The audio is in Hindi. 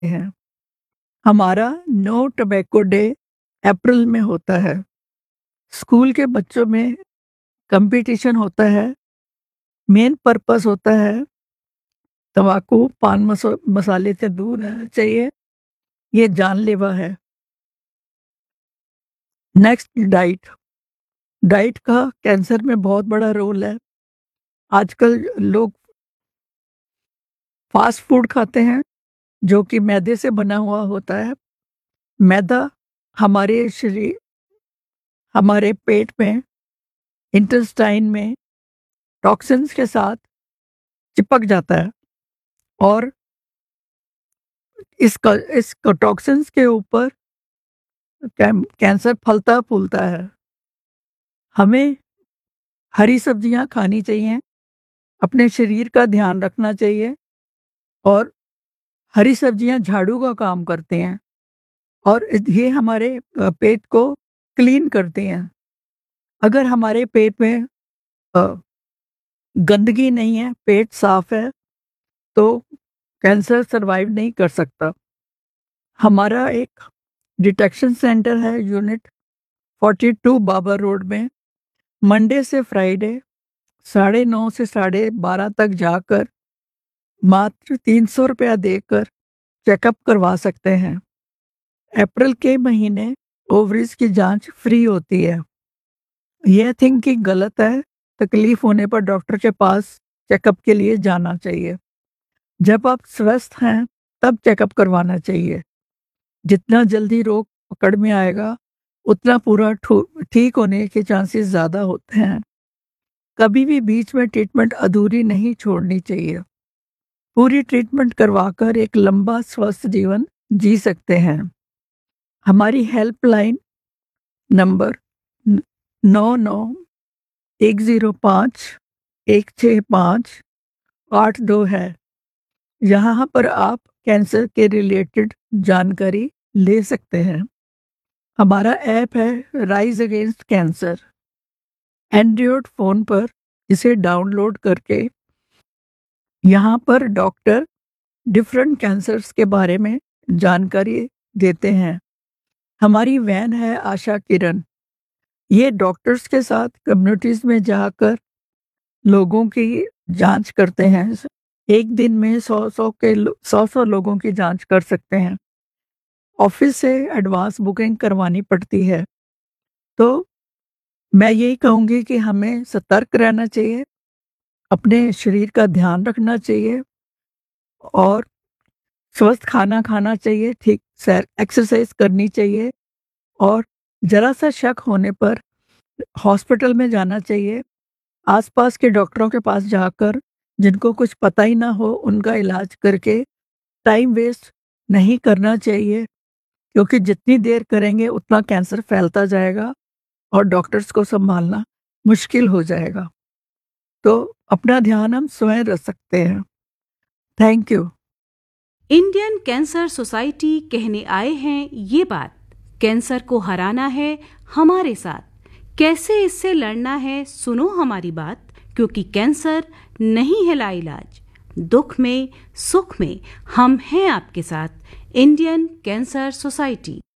हैं। हमारा नो टोबैको डे अप्रैल में होता है। स्कूल के बच्चों में कंपटीशन होता है। मेन पर्पस होता है तम्बाकू, पान मसाले से दूर रहना चाहिए। ये जानलेवा है। Next, diet. डाइट का कैंसर में बहुत बड़ा रोल है। आजकल लोग फास्ट फूड खाते हैं जो कि मैदे से बना हुआ होता है। मैदा हमारे शरीर, हमारे पेट में, इंटेस्टाइन में टॉक्सिन्स के साथ चिपक जाता है और इस टॉक्सिन्स के ऊपर कैंसर फलता फूलता है। हमें हरी सब्जियां खानी चाहिए, अपने शरीर का ध्यान रखना चाहिए और हरी सब्जियां झाड़ू का काम करते हैं और ये हमारे पेट को क्लीन करते हैं। अगर हमारे पेट में अ, गंदगी नहीं है, पेट साफ है, तो कैंसर सरवाइव नहीं कर सकता। हमारा एक डिटेक्शन सेंटर है, यूनिट 42 बाबर रोड में। मंडे से फ्राइडे 9:30 से 12:30 तक जाकर मात्र 300 रुपया देकर चेकअप करवा सकते हैं। अप्रैल के महीने ओवरीज की जांच फ्री होती है। यह थिंकिंग गलत है। तकलीफ होने पर डॉक्टर के पास चेकअप के लिए जाना चाहिए। जब आप स्वस्थ हैं तब चेकअप करवाना चाहिए। जितना जल्दी रोग पकड़ में आएगा उतना पूरा ठीक होने के चांसेस ज़्यादा होते हैं। कभी भी बीच में ट्रीटमेंट अधूरी नहीं छोड़नी चाहिए। पूरी ट्रीटमेंट करवाकर एक लंबा स्वस्थ जीवन जी सकते हैं। हमारी हेल्पलाइन नंबर 99-105-165-82 है। यहाँ पर आप कैंसर के रिलेटेड जानकारी ले सकते हैं। हमारा ऐप है rise against cancer. Android phone पर इसे डाउनलोड करके यहाँ पर डॉक्टर डिफरेंट कैंसर्स के बारे में जानकारी देते हैं। हमारी वैन है आशा किरण। ये डॉक्टर्स के साथ कम्युनिटीज में जाकर लोगों की जांच करते हैं। एक दिन में 100 लोगों की जांच कर सकते हैं। ऑफिस से एडवांस बुकिंग करवानी पड़ती है। तो मैं यही कहूँगी कि हमें सतर्क रहना चाहिए, अपने शरीर का ध्यान रखना चाहिए और स्वस्थ खाना खाना चाहिए, ठीक सैर एक्सरसाइज करनी चाहिए और जरा सा शक होने पर हॉस्पिटल में जाना चाहिए। आसपास के डॉक्टरों के पास जाकर, जिनको कुछ पता ही ना हो, उनका इलाज करके टाइम वेस्ट नहीं करना चाहिए, क्योंकि जितनी देर करेंगे उतना कैंसर फैलता जाएगा और डॉक्टर्स को संभालना मुश्किल हो जाएगा। तो अपना ध्यान हम स्वयं रख सकते हैं। Thank you. Indian cancer society कहने आए हैं ये बात, कैंसर को हराना है हमारे साथ, कैसे इससे लड़ना है सुनो हमारी बात, क्योंकि कैंसर नहीं है लाइलाज, दुख में सुख में हम हैं आपके साथ। Indian cancer society.